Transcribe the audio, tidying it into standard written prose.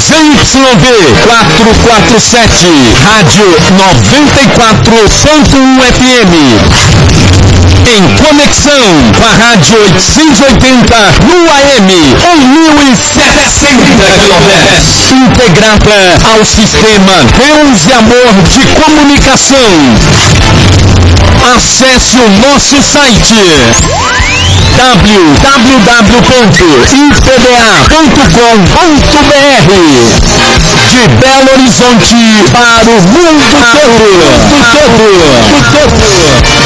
ZYV 447, Rádio 94.1 FM. Em conexão com a Rádio 880 no AM 1700 kHz. Integrada ao sistema Deus e Amor de Comunicação. Acesse o nosso site www.ipda.com.br. De Belo Horizonte para o mundo todo.